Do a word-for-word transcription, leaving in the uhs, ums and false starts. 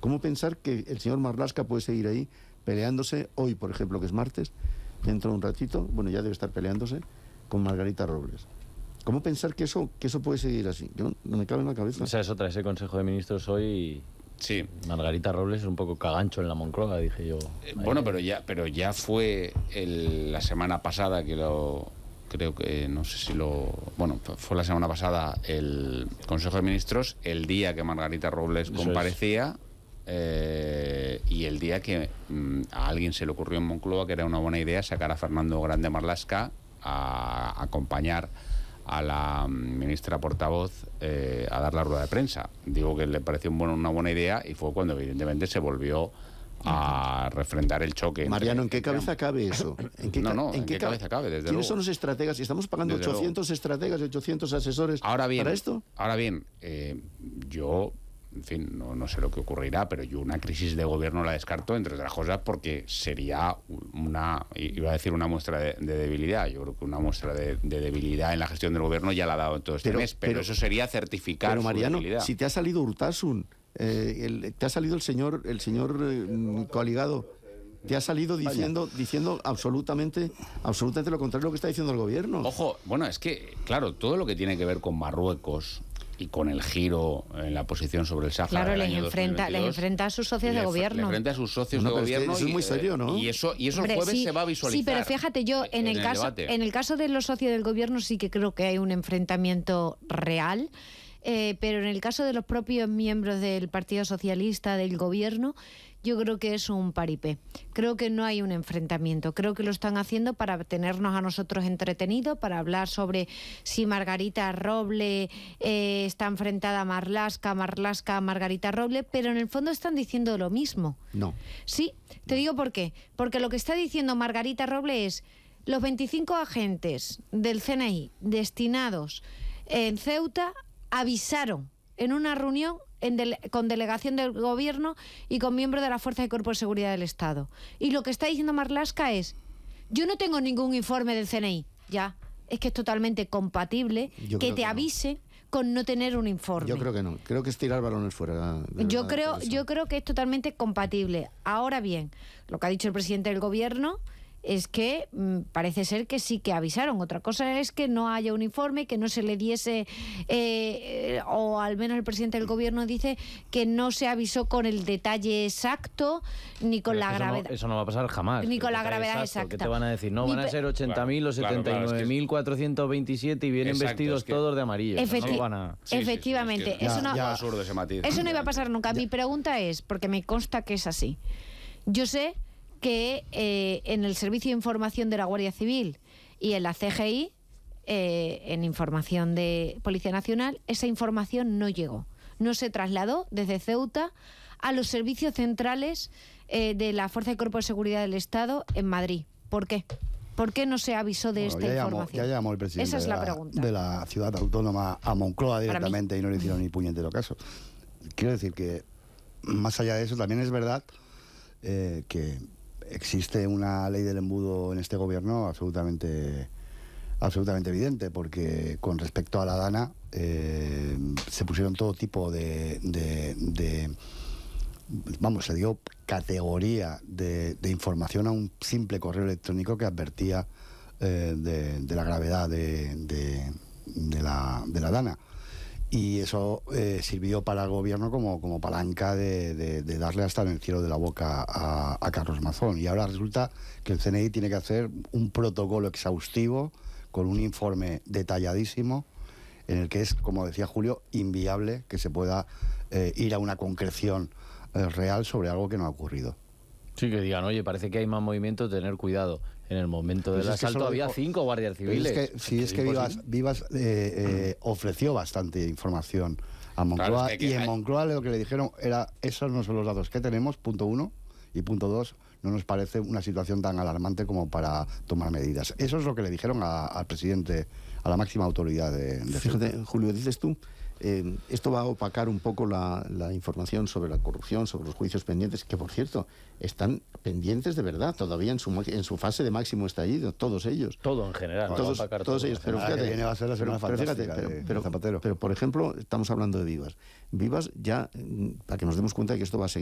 ¿Cómo pensar que el señor Marlaska puede seguir ahí peleándose hoy, por ejemplo, que es martes, dentro de un ratito, bueno, ya debe estar peleándose con Margarita Robles? ¿Cómo pensar que eso, que eso puede seguir así? Yo no, no me cabe en la cabeza. Esa es otra, ese Consejo de Ministros hoy... Sí. Margarita Robles es un poco cagancho en la Moncloa, dije yo. Eh, bueno, pero ya, pero ya fue el, la semana pasada que lo... Creo que, no sé si lo... Bueno, fue la semana pasada el Consejo de Ministros, el día que Margarita Robles Eso comparecía... Eh, y el día que mm, a alguien se le ocurrió en Moncloa que era una buena idea sacar a Fernando Grande Marlaska a, a acompañar a la ministra portavoz eh, a dar la rueda de prensa. Digo que le pareció un buen, una buena idea y fue cuando evidentemente se volvió a refrendar el choque. Mariano, entre, ¿en qué cabeza cabe eso? ¿En qué, no, no, ¿en ¿en qué qué cabeza cabe? Desde ¿Quiénes luego. son los estrategas? Y estamos pagando Desde ochocientos luego. estrategas y ochocientos asesores ahora bien, para esto. Ahora bien, eh, yo... En fin, no, no sé lo que ocurrirá, pero yo una crisis de gobierno la descarto, entre otras cosas, porque sería una, iba a decir una muestra de, de debilidad. Yo creo que una muestra de, de debilidad en la gestión del gobierno ya la ha dado todo este Pero- mes, pero, pero- eso sería certificar Pero su Mariano, debilidad. si te ha salido Urtasun, eh, el- te ha salido el señor, el señor eh, coaligado, te ha salido diciendo, diciendo absolutamente, absolutamente lo contrario de lo que está diciendo el gobierno. Ojo, bueno, es que, claro, todo lo que tiene que ver con Marruecos y con el giro en la posición sobre el Sáhara Claro, del les año enfrenta, les dos mil veintidós, enfrenta a sus socios le- de gobierno. Le enfrenta a sus socios No, de pero es que gobierno. eso es y, muy serio, ¿no? Y eso, y eso Hombre, el jueves sí, se va a visualizar. Sí, pero fíjate, yo en, el caso debate. en el caso de los socios del gobierno sí que creo que hay un enfrentamiento real, eh, pero en el caso de los propios miembros del Partido Socialista, del gobierno, yo creo que es un paripé. Creo que no hay un enfrentamiento. Creo que lo están haciendo para tenernos a nosotros entretenidos, para hablar sobre si Margarita Roble eh, está enfrentada a Marlaska, Marlaska a Margarita Roble, pero en el fondo están diciendo lo mismo. No. Sí, te digo por qué. Porque lo que está diciendo Margarita Roble es los veinticinco agentes del C N I destinados en Ceuta avisaron en una reunión en dele- con delegación del gobierno y con miembros de la Fuerza y Cuerpo de Seguridad del Estado. Y lo que está diciendo Marlaska es, yo no tengo ningún informe del C N I. Ya, es que es totalmente compatible Yo que creo te que no. avise con no tener un informe. Yo creo que no. Creo que es tirar balones fuera. de Yo verdad, creo, por eso. yo creo que es totalmente compatible. Ahora bien, lo que ha dicho el presidente del gobierno es que mm, parece ser que sí que avisaron. Otra cosa es que no haya un informe, que no se le diese, eh, eh, o al menos el presidente del gobierno dice que no se avisó con el detalle exacto ni con Pero la es que eso no- gravedad. Eso no va a pasar jamás. Ni con El la detalle gravedad exacto. ¿Qué exacta. te van a decir? No, Ni van a pe- ser ochenta mil o Claro, claro, setenta y nueve mil cuatrocientos veintisiete y vienen Exacto, vestidos es que- todos de amarillo. Eso Efecti- no lo van a... Sí, sí, sí, Efectivamente, es que eso es no- ya- absurdo ese matiz. Eso no iba a pasar nunca. Mi pregunta es, porque me consta que es así. Yo sé que eh, en el Servicio de Información de la Guardia Civil y en la C G I, eh, en información de Policía Nacional, esa información no llegó. No se trasladó desde Ceuta a los servicios centrales eh, de la Fuerza y Cuerpo de Seguridad del Estado en Madrid. ¿Por qué? ¿Por qué no se avisó de Bueno, esta ya llamó, información? ya llamó el presidente Esa es de, la la, pregunta. de la ciudad autónoma a Moncloa Para mí. directamente y no le hicieron ni puñetero caso. Quiero decir que, más allá de eso, también es verdad eh, que existe una ley del embudo en este gobierno absolutamente, absolutamente evidente, porque con respecto a la DANA eh, se pusieron todo tipo de, de, de vamos, se dio categoría de, de información a un simple correo electrónico que advertía eh, de, de la gravedad de, de, de la, de la DANA. Y eso eh, sirvió para el gobierno como, como palanca de, de, de darle hasta en el cielo de la boca a, a Carlos Mazón. Y ahora resulta que el C N I tiene que hacer un protocolo exhaustivo con un informe detalladísimo en el que es, como decía Julio, inviable que se pueda eh, ir a una concreción eh, real sobre algo que no ha ocurrido. Sí, que digan, oye, parece que hay más movimiento, tener cuidado. En el momento del Pues es que asalto solo había dijo- cinco guardias Pero civiles. es que, si es que Vivas, Vivas eh, eh, ofreció bastante información a Moncloa, Claro, es que hay que- y en hay- Moncloa lo que le dijeron era, esos no son los datos que tenemos, punto uno, y punto dos, no nos parece una situación tan alarmante como para tomar medidas. Eso es lo que le dijeron a- al presidente, a la máxima autoridad de, de Ceuta. Fíjate, Julio, dices tú, eh, esto va a opacar un poco la, la información sobre la corrupción, sobre los juicios pendientes, que por cierto, están pendientes de verdad, todavía en su, ma- en su fase de máximo estallido, todos ellos. Todo en general. ¿no? Todos, Va a opacar todos todo. ellos, pero semana que fíjate, viene va a ser la semana pero, pero fíjate, fantástica pero, de- pero- de Zapatero. pero, por ejemplo, estamos hablando de Vivas. Vivas ya, mm, para que nos demos cuenta de que esto va a seguir